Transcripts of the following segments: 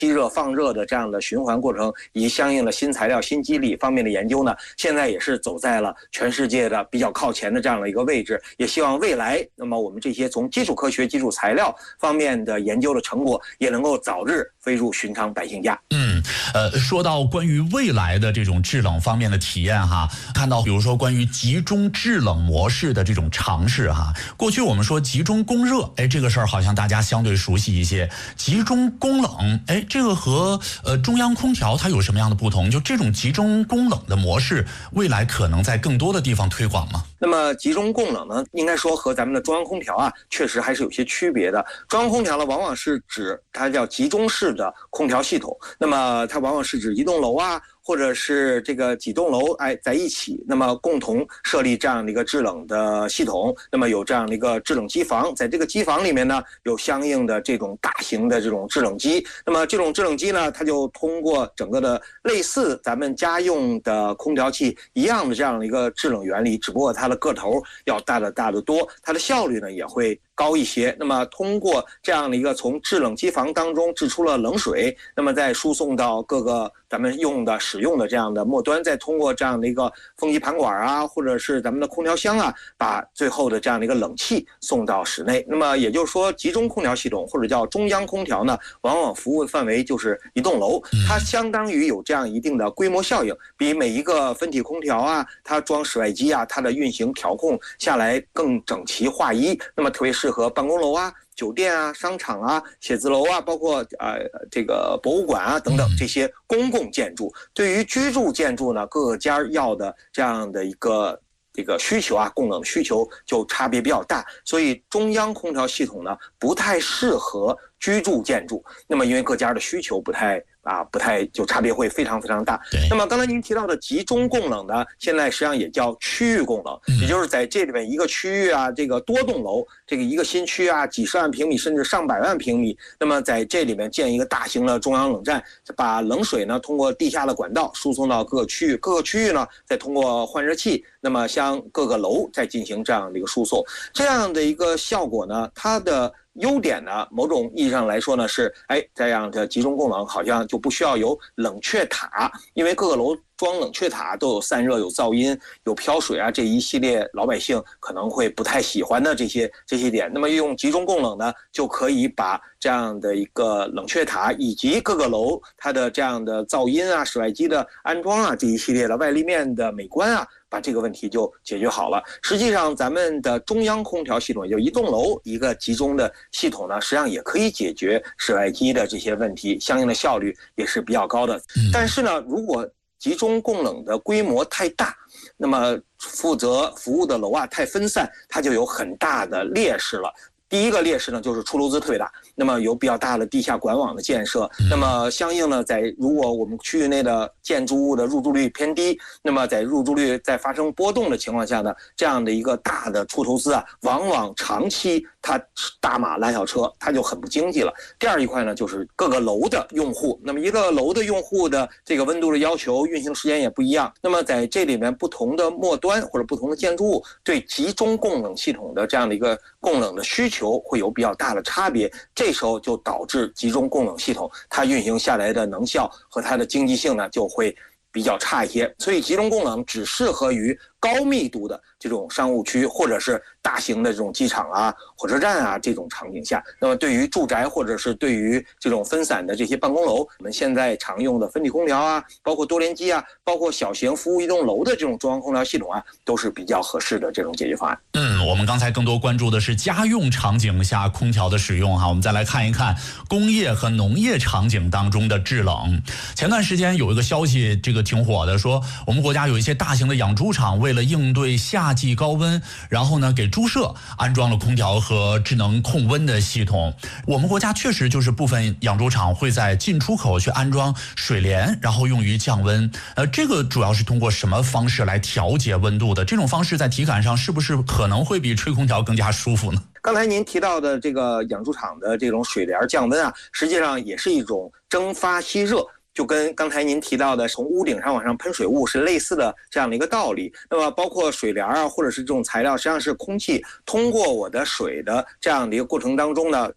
吸热放热的这样的循环过程，以及相应的新材料、新机理方面的研究呢，现在也是走在了全世界的比较靠前的这样的一个位置。也希望未来，那么我们这些从基础科学、基础材料方面的研究的成果，也能够早日飞入寻常百姓家。 说到关于未来的这种制冷方面的体验哈，看到比如说关于集中制冷模式的这种尝试哈，过去我们说集中供热，这个事儿好像大家相对熟悉一些。集中供冷，这个和中央空调它有什么样的不同？就这种集中供冷的模式，未来可能在更多的地方推广吗？ 那么集中供冷呢，应该说和咱们的中央空调啊，确实还是有些区别的。中央空调呢，往往是指它叫集中式的空调系统，那么它往往是指一栋楼啊，或者是这个几栋楼在一起，那么共同设立这样的一个制冷的系统，那么有这样的一个制冷机房，在这个机房里面呢，有相应的这种大型的这种制冷机，那么这种制冷机呢，它就通过整个的类似咱们家用的空调器一样的这样的一个制冷原理，只不过它的个头要大得多，它的效率呢也会高一些。那么通过这样的一个从制冷机房当中制出了冷水，那么再输送到各个咱们使用的这样的末端，再通过这样的一个风机盘管啊，或者是咱们的空调箱啊，把最后的这样的一个冷气送到室内。那么也就是说，集中空调系统或者叫中央空调呢，往往服务的范围就是一栋楼，它相当于有这样一定的规模效应，比每一个分体空调啊，它装室外机啊，它的运行调控下来更整齐划一，那么特别适合办公楼啊、酒店啊、商场啊、写字楼啊，包括这个博物馆啊等等这些公共建筑。对于居住建筑呢，各个家要的这样的一个这个需求啊，供冷需求就差别比较大，所以中央空调系统呢不太适合居住建筑。那么因为各家的需求不太就差别会非常非常大。那么刚才您提到的集中供冷呢，现在实际上也叫区域供冷，也就是在这里面一个区域啊，这个多栋楼，这个一个新区啊，几十万平米甚至上百万平米，那么在这里面建一个大型的中央冷站，把冷水呢通过地下的管道输送到各个区域，各个区域呢再通过换热器，那么向各个楼再进行这样的一个输送，这样的一个效果呢，它的优点呢，某种意义上来说呢是，这样的集中供冷好像就不需要有冷却塔，因为各个楼装冷却塔都有散热、有噪音、有飘水啊，这一系列老百姓可能会不太喜欢的这些点。那么用集中供冷呢，就可以把这样的一个冷却塔以及各个楼它的这样的噪音啊、室外机的安装啊这一系列的外立面的美观啊，把这个问题就解决好了。实际上咱们的中央空调系统，也就一栋楼一个集中的系统呢，实际上也可以解决室外机的这些问题，相应的效率也是比较高的。但是呢，如果集中供冷的规模太大，那么负责服务的楼啊太分散，它就有很大的劣势了。第一个劣势呢，就是出楼资特别大，那么有比较大的地下管网的建设，那么相应呢，如果我们区域内的建筑物的入住率偏低，那么在入住率在发生波动的情况下呢，这样的一个大的出投资啊，往往长期它大马拉小车，它就很不经济了。第二一块呢，就是各个楼的用户，那么一个楼的用户的这个温度的要求、运行时间也不一样，那么在这里面不同的末端或者不同的建筑物对集中供冷系统的这样的一个供冷的需求会有比较大的差别，这时候就导致集中供冷系统它运行下来的能效和它的经济性呢就会比较差一些。所以集中供冷只适合于高密度的这种商务区或者是大型的这种机场啊、火车站啊这种场景下，那么对于住宅或者是对于这种分散的这些办公楼，我们现在常用的分体空调啊，包括多联机啊，包括小型服务一栋楼的这种中央空调系统啊，都是比较合适的这种解决方案。 我们刚才更多关注的是家用场景下空调的使用哈，我们再来看一看工业和农业场景当中的制冷。前段时间有一个消息，这个挺火的，说我们国家有一些大型的养猪场为了应对夏季高温，然后呢给猪舍安装了空调和智能控温的系统。我们国家确实就是部分养猪场会在进出口去安装水帘，然后用于降温。这个主要是通过什么方式来调节温度的？这种方式在体感上是不是可能会比吹空调更加舒服呢？ 刚才您提到的这个养猪场的这种水帘降温啊，实际上也是一种蒸发吸热，就跟刚才您提到的从屋顶上往上喷水雾是类似的这样的一个道理。那么包括水帘啊，或者是这种材料，实际上是空气通过我的水的这样的一个过程当中呢，就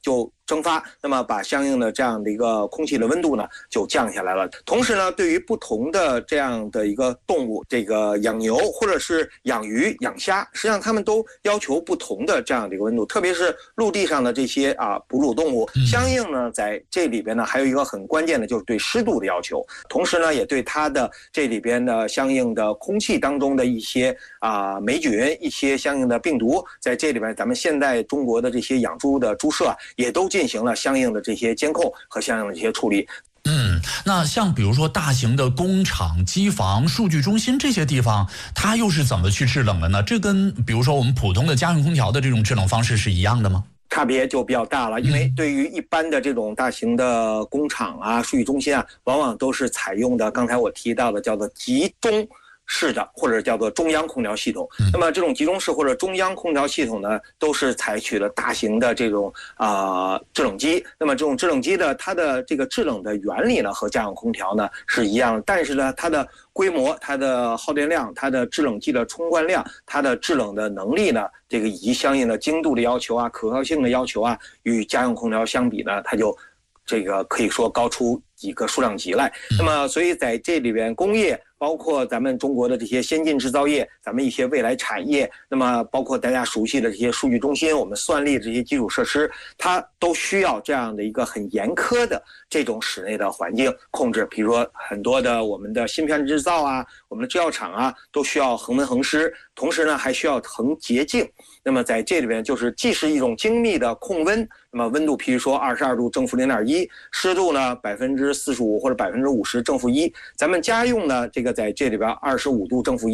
蒸发，那么把相应的这样的一个空气的温度呢就降下来了。同时呢，对于不同的这样的一个动物，这个养牛或者是养鱼、养虾，实际上它们都要求不同的这样的一个温度，特别是陆地上的这些哺乳动物，相应呢在这里边呢还有一个很关键的就是对湿度的要求，同时呢也对它的这里边的相应的空气当中的一些霉菌、一些相应的病毒，在这里边咱们现在中国的这些养猪的猪舍也都进行了相应的这些监控和相应的这些处理。 那像比如说大型的工厂、机房、数据中心这些地方，它又是怎么去制冷的呢？这跟比如说我们普通的家用空调的这种制冷方式是一样的吗？ 差别就比较大了，因为对于一般的这种大型的工厂啊、数据中心啊，往往都是采用的刚才我提到的叫做集中式的或者叫做中央空调系统。那么这种集中式或者中央空调系统呢，都是采取了大型的这种制冷机。那么这种制冷机的它的这个制冷的原理呢和家用空调呢是一样的，但是呢它的规模、它的耗电量、它的制冷剂的冲灌量、它的制冷的能力呢，这个以及相应的精度的要求啊、可靠性的要求啊，与家用空调相比呢，它就这个可以说高出几个数量级来。那么所以在这里边工业包括咱们中国的这些先进制造业，咱们一些未来产业，那么包括大家熟悉的这些数据中心，我们算力这些基础设施，它都需要这样的一个很严苛的这种室内的环境控制。比如说很多的我们的芯片制造啊，我们的制药厂啊，都需要恒温恒湿，同时呢还需要恒洁净。那么在这里边就是既是一种精密的控温，那么温度譬如说22度正负0.1，湿度呢45%或者50%正负1，咱们家用呢这个在这里边25度正负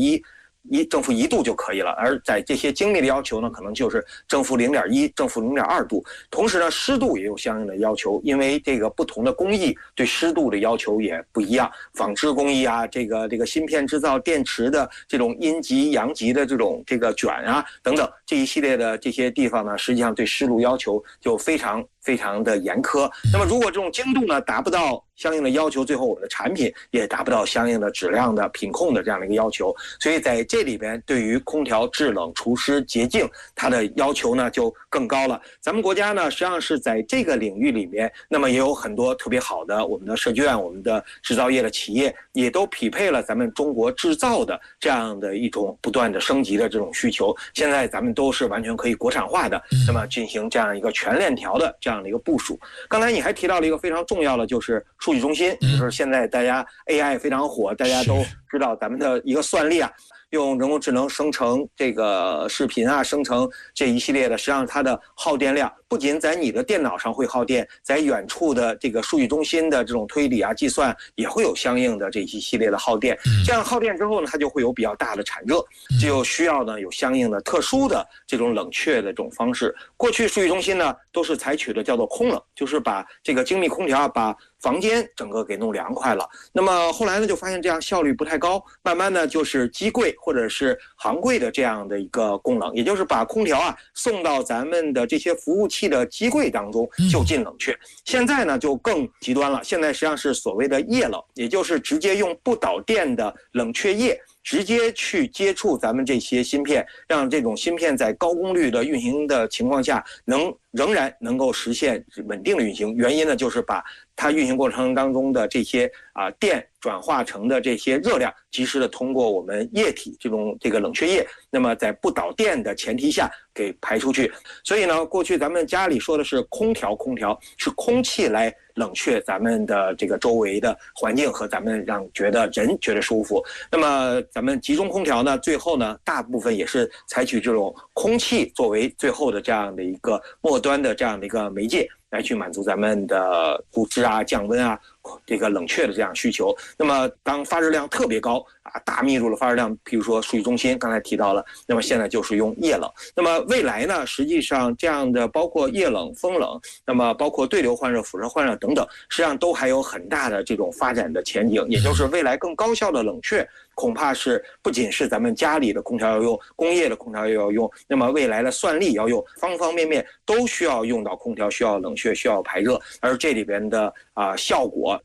1度就可以了，而在这些精密的要求呢，可能就是正负0.1、正负0.2度。同时呢，湿度也有相应的要求，因为这个不同的工艺对湿度的要求也不一样。纺织工艺啊，这个芯片制造、电池的这种阴极、阳极的这种这个卷啊等等这一系列的这些地方呢，实际上对湿度要求就非常的严苛。那么如果这种精度呢达不到相应的要求，最后我们的产品也达不到相应的质量的品控的这样的一个要求。所以在这里边对于空调制冷除湿洁净它的要求呢就更高了。咱们国家呢实际上是在这个领域里面，那么也有很多特别好的我们的设计院、我们的制造业的企业也都匹配了咱们中国制造的这样的一种不断的升级的这种需求。现在咱们都是完全可以国产化的，那么进行这样一个全链条的这样的一个部署。刚才你还提到了一个非常重要的，就是数据中心，就是现在大家 AI 非常火，大家都知道咱们的一个算力啊，用人工智能生成这个视频啊，生成这一系列的，实际上它的耗电量不仅在你的电脑上会耗电，在远处的这个数据中心的这种推理啊、计算也会有相应的这一系列的耗电。这样耗电之后呢，它就会有比较大的产热，就需要呢有相应的特殊的这种冷却的这种方式。过去数据中心呢都是采取的叫做空冷，就是把这个精密空调把房间整个给弄凉快了。那么后来呢就发现这样效率不太高，慢慢呢就是机柜或者是行柜的这样的一个供冷，也就是把空调啊送到咱们的这些服务器的机柜当中就近冷却。现在呢就更极端了，现在实际上是所谓的液冷，也就是直接用不导电的冷却液直接去接触咱们这些芯片，让这种芯片在高功率的运行的情况下仍然能够实现稳定的运行。原因呢就是把它运行过程当中的这些电转化成的这些热量及时的通过我们液体这个冷却液，那么在不导电的前提下给排出去。所以呢过去咱们家里说的是空调是空气来冷却咱们的这个周围的环境和咱们让人觉得舒服。那么咱们集中空调呢最后呢大部分也是采取这种空气作为最后的这样的一个末端的这样的一个媒介来去满足咱们的布置啊、降温啊、这个冷却的这样需求。那么当发热量特别高大密度的发热量，比如说数据中心刚才提到了，那么现在就是用液冷。那么未来呢实际上这样的包括液冷、风冷，那么包括对流换热、辐射换热等等，实际上都还有很大的这种发展的前景。也就是未来更高效的冷却恐怕是不仅是咱们家里的空调要用，工业的空调也要用，那么未来的算力要用，方方面面都需要用到空调，需要冷却，需要排热。而这里边的效果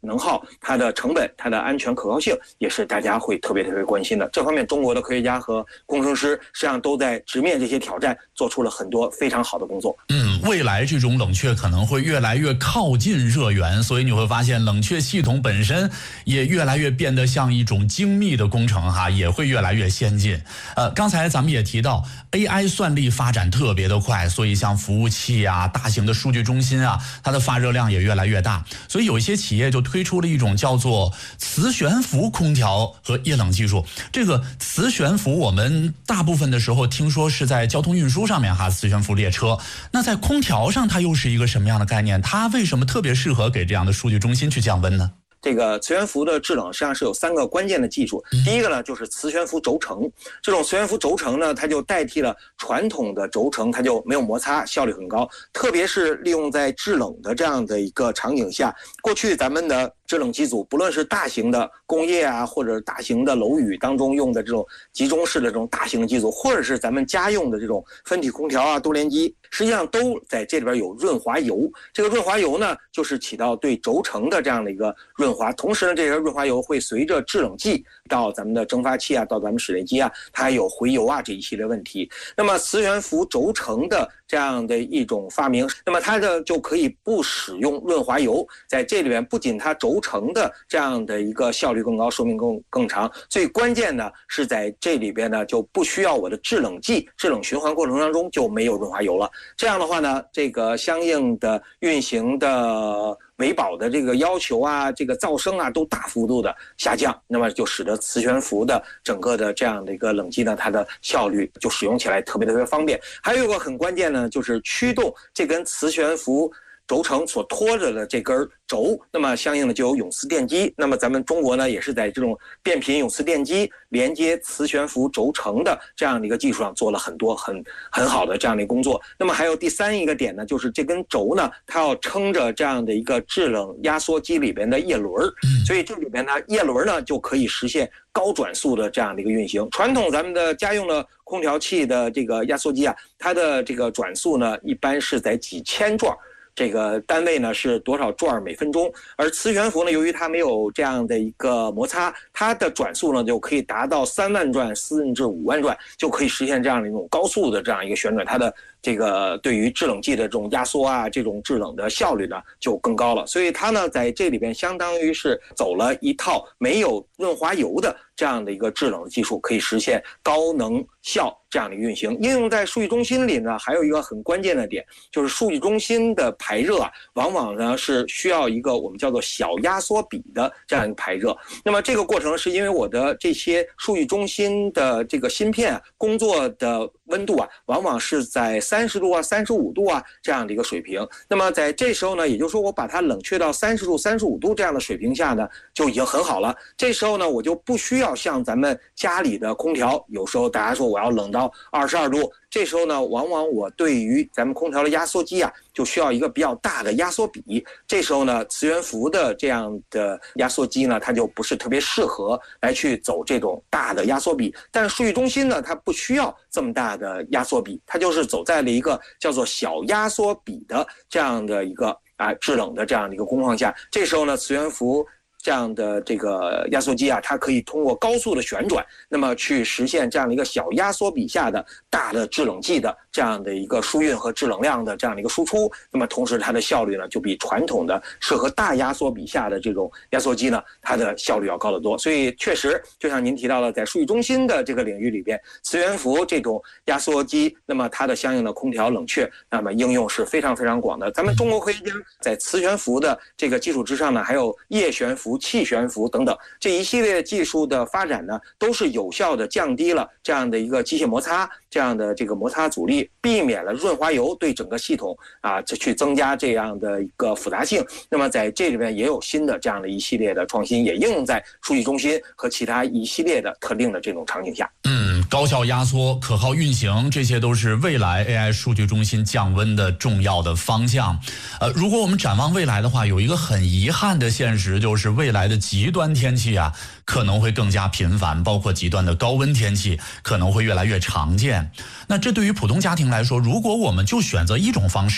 能耗、它的成本、它的安全可靠性，也是大家会特别关心的。这方面，中国的科学家和工程师实际上都在直面这些挑战，做出了很多非常好的工作。 未来这种冷却可能会越来越靠近热源，所以你会发现冷却系统本身也越来越变得像一种精密的工程哈，也会越来越先进。刚才咱们也提到 AI 算力发展特别的快，所以像服务器啊、大型的数据中心啊，它的发热量也越来越大，所以有一些企业就推出了一种叫做磁悬浮空调和液冷技术。这个磁悬浮我们大部分的时候听说是在交通运输上面哈，磁悬浮列车。那在空调上它又是一个什么样的概念？它为什么特别适合给这样的数据中心去降温呢？ 这个磁悬浮的制冷实际上是有3个关键的技术。第一个呢，就是磁悬浮轴承。这种磁悬浮轴承呢，它就代替了传统的轴承，它就没有摩擦，效率很高。特别是利用在制冷的这样的一个场景下，过去咱们的制冷机组，不论是大型的工业啊，或者大型的楼宇当中用的这种集中式的这种大型的机组，或者是咱们家用的这种分体空调啊、多联机，实际上都在这里边有润滑油。这个润滑油呢，就是起到对轴承的这样的一个润滑，同时呢，这个润滑油会随着制冷剂到咱们的蒸发器啊，到咱们水冷机啊，它还有回油啊这一系列问题。那么磁悬浮轴承的这样的一种发明，那么它的就可以不使用润滑油，在这里边不仅它轴承的这样的一个效率更高，寿命更长，最关键的是在这里边呢就不需要我的制冷剂制冷循环过程当中就没有润滑油了。这样的话呢，这个相应的运行的维保的这个要求啊，这个噪声啊都大幅度的下降，那么就使得磁悬浮的整个的这样的一个冷机呢，它的效率就使用起来特别方便。还有一个很关键呢，就是驱动这根磁悬浮轴承所拖着的这根轴，那么相应的就有永磁电机。那么咱们中国呢，也是在这种变频永磁电机连接磁悬浮轴承的这样的一个技术上做了很多很好的这样的一个工作。那么还有第三一个点呢，就是这根轴呢，它要撑着这样的一个制冷压缩机里边的叶轮，所以这里边呢，叶轮呢就可以实现高转速的这样的一个运行。传统咱们的家用的空调器的这个压缩机啊，它的这个转速呢，一般是在几千转。这个单位呢是多少转每分钟，而磁悬浮呢，由于它没有这样的一个摩擦，它的转速呢就可以达到3万转甚至5万转，就可以实现这样的一种高速的这样一个旋转，它的这个对于制冷剂的这种压缩啊，这种制冷的效率呢就更高了。所以它呢在这里边相当于是走了一套没有润滑油的这样的一个制冷的技术，可以实现高能效这样的运行。应用在数据中心里呢，还有一个很关键的点，就是数据中心的排热啊，往往呢是需要一个我们叫做小压缩比的这样一个排热。那么这个过程是因为我的这些数据中心的这个芯片工作的温度啊，往往是在30度啊、35度啊这样的一个水平。那么在这时候呢，也就是说我把它冷却到30度、35度这样的水平下呢，就已经很好了。这时候呢，我就不需要像咱们家里的空调，有时候大家说我要冷到22度，这时候呢，往往我对于咱们空调的压缩机啊，就需要一个比较大的压缩比。这时候呢，磁悬浮的这样的压缩机呢，它就不是特别适合来去走这种大的压缩比。但是数据中心呢，它不需要这么大的压缩比，它就是走在了一个叫做小压缩比的这样的一个制冷的这样的一个工况下。这时候呢，磁悬浮这样的这个压缩机啊，它可以通过高速的旋转，那么去实现这样的一个小压缩比下的大的制冷剂的这样的一个输运和制冷量的这样的一个输出。那么同时它的效率呢，就比传统的适合大压缩比下的这种压缩机呢，它的效率要高得多。所以确实就像您提到的，在数据中心的这个领域里边，磁悬浮这种压缩机，那么它的相应的空调冷却，那么应用是非常广的。咱们中国科学家在磁悬浮的这个基础之上呢，还有液悬浮、气悬浮等等这一系列技术的发展呢，都是有效的降低了这样的一个机械摩擦，这样的这个摩擦阻力，避免了润滑油对整个系统去增加这样的一个复杂性。那么在这里面也有新的这样的一系列的创新，也应用在数据中心和其他一系列的特定的这种场景下。 高效压缩、可靠运行，这些都是未来 AI 数据中心降温的重要的方向。如果我们展望未来的话，有一个很遗憾的现实，就是未来的极端天气啊，可能会更加频繁，包括极端的高温天气可能会越来越常见。那这对于普通家庭来说，如果我们就选择一种方式，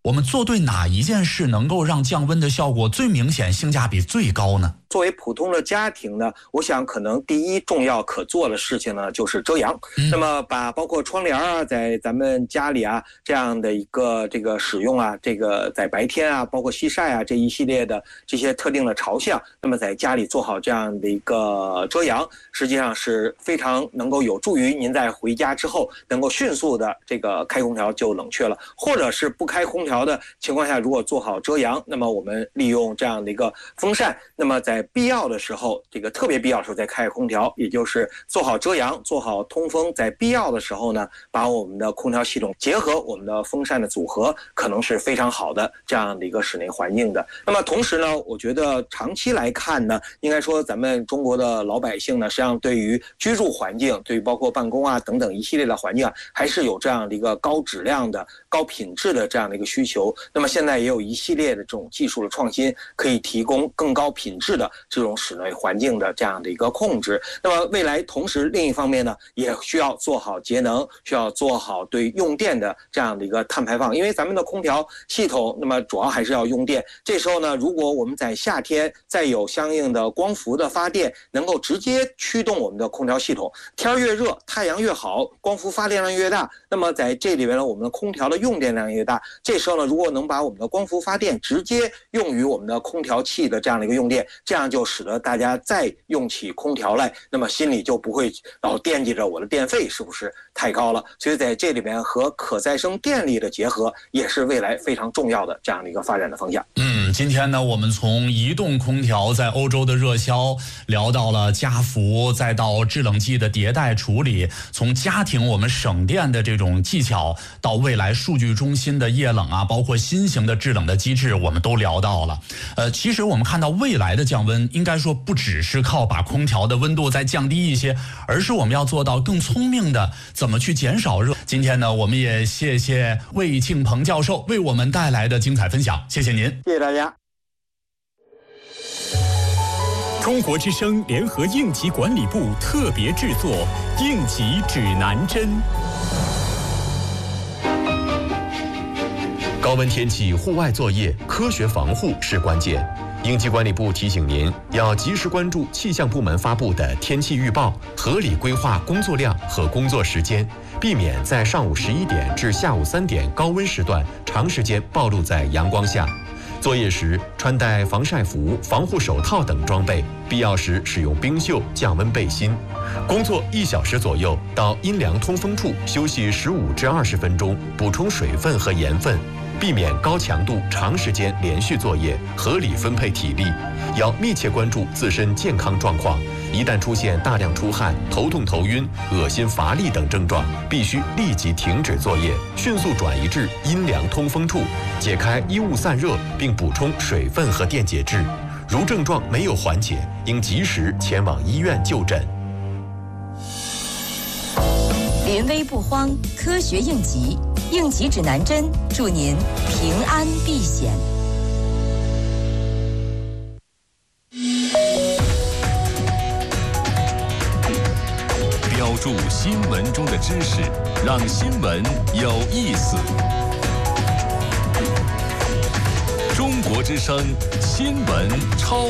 我们做对哪一件事能够让降温的效果最明显、性价比最高呢？ 作为普通的家庭呢，我想可能第一重要可做的事情呢，就是遮阳。那么把包括窗帘啊，在咱们家里啊这样的一个这个使用啊，这个在白天啊，包括西晒啊这一系列的这些特定的朝向，那么在家里做好这样的一个遮阳，实际上是非常能够有助于您在回家之后能够迅速的这个开空调就冷却了，或者是不开空调的情况下，如果做好遮阳，那么我们利用这样的一个风扇，那么在必要的时候，这个特别必要的时候再开空调，也就是做好遮阳，做好通风，在必要的时候呢，把我们的空调系统结合我们的风扇的组合，可能是非常好的这样的一个室内环境的。那么同时呢，我觉得长期来看呢，应该说咱们中国的老百姓呢，实际上对于居住环境，对于包括办公啊等等一系列的环境啊，还是有这样的一个高质量的、高品质的这样的一个需求。那么现在也有一系列的这种技术的创新，可以提供更高品质的这种室内环境的这样的一个控制。那么未来同时另一方面呢，也需要做好节能，需要做好对用电的这样的一个碳排放，因为咱们的空调系统那么主要还是要用电。这时候呢，如果我们在夏天再有相应的光伏的发电，能够直接驱动我们的空调系统，天越热太阳越好，光伏发电量越大，那么在这里边呢，我们的空调的用电量越大。这时候呢，如果能把我们的光伏发电直接用于我们的空调器的这样的一个用电，这样就使得大家再用起空调来，那么心里就不会老惦记着我的电费是不是太高了。所以在这里边和可再生电力的结合，也是未来非常重要的这样的一个发展的方向。 今天呢，我们从移动空调在欧洲的热销聊到了家福，再到制冷剂的迭代处理，从家庭我们省电的这种技巧，到未来数据中心的液冷啊，包括新型的制冷的机制，我们都聊到了。其实我们看到未来的降温，应该说不只是靠把空调的温度再降低一些，而是我们要做到更聪明的怎么去减少热。今天呢，我们也谢谢魏庆鹏教授为我们带来的精彩分享，谢谢您， 谢谢大家。 中国之声联合应急管理部特别制作《应急指南针》。 高温天气户外作业，科学防护是关键。应急管理部提醒您，要及时关注气象部门发布的天气预报，合理规划工作量和工作时间，避免在上午11点至下午3点高温时段长时间暴露在阳光下。作业时穿戴防晒服、防护手套等装备，必要时使用冰袖降温背心。工作1小时左右，到阴凉通风处休息15至20分钟，补充水分和盐分，避免高强度长时间连续作业，合理分配体力。要密切关注自身健康状况，一旦出现大量出汗、头痛头晕、恶心乏力等症状，必须立即停止作业，迅速转移至阴凉通风处，解开衣物散热，并补充水分和电解质。如症状没有缓解，应及时前往医院就诊。 临危不慌，科学应急，应急指南针，祝您平安避险。 标注新闻中的知识，让新闻有意思。中国之声新闻超